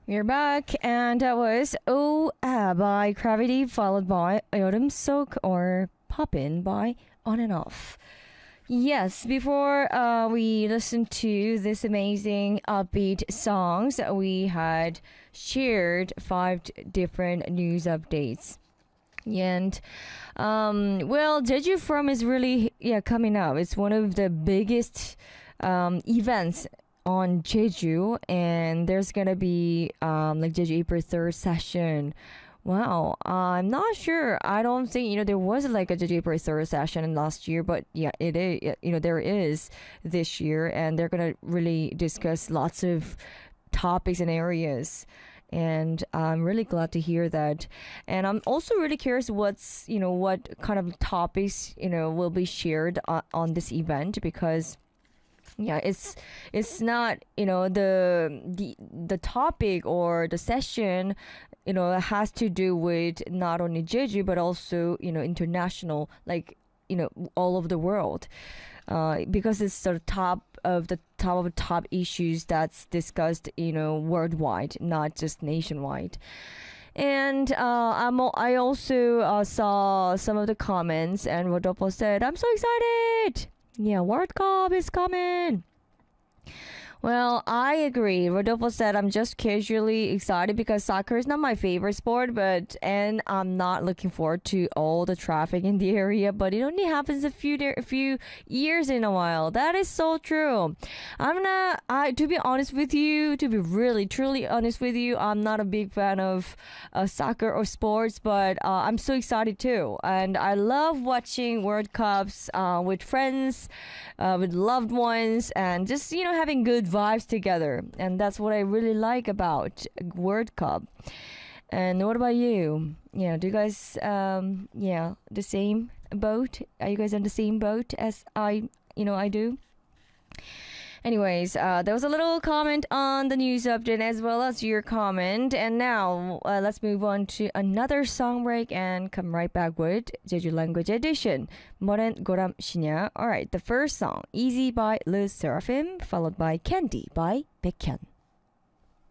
We're back, and that was Oh Ah by Gravity, followed by Autumn Soak or Poppin' by On and Off. Yes, before we listened to this amazing upbeat songs, we had shared five different news updates. And well, Jeju From is really coming up. It's one of the biggest events on Jeju, and there's gonna be like Jeju April 3rd session. Wow, I'm not sure. I don't think there was like a Jeju April 3rd session in last year, but yeah, it is. There is this year, and they're gonna really discuss lots of topics and areas. And I'm really glad to hear that. And I'm also really curious what kind of topics will be shared on this event, because yeah, it's not the topic or the session has to do with not only Jeju but also international, like all over the world, because it's the top issues that's discussed worldwide, not just nationwide. And I also saw some of the comments, and Rodolfo said, "I'm so excited! Yeah, World Cup is coming." Well, I agree. Rodolfo said, "I'm just casually excited because soccer is not my favorite sport, and I'm not looking forward to all the traffic in the area, but it only happens a few years in a while." That is so true. To be honest with you, to be really truly honest with you, I'm not a big fan of soccer or sports, but I'm so excited too. And I love watching World Cups with friends, with loved ones, and just having good vibes together. And that's what I really like about World Cup. And what about you? Yeah, do you guys the same boat? Are you guys on the same boat as I do? Anyways, there was a little comment on the news update as well as your comment. And now let's move on to another song break and come right back with Jeju Language Edition. Moren Goram Shinya. Alright, the first song, Easy by Liz Seraphim, followed by Candy by Baekhyun.